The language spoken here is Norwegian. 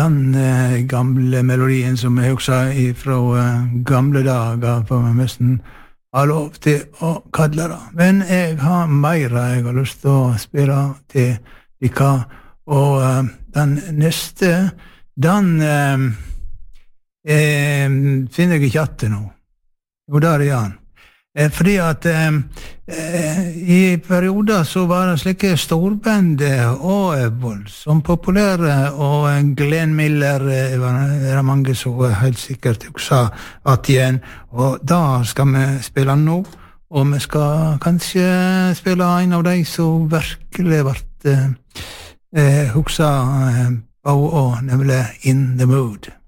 Den gamle melodien som jeg husker fra gamle dager, for meg nesten har lov til å kalle det. Men jeg har mer jeg har lyst til å spille til dere, og den neste, den finner jeg ikke etter nå. Og der er han. Fordi at i perioder så var det slike storband og voldsomt populære, og Glenn Miller det mange som helt sikkert også at igjen, og da skal vi spille nå, og vi skal kanskje spille en av de som virkelig ble huset på, nemlig In the Mood.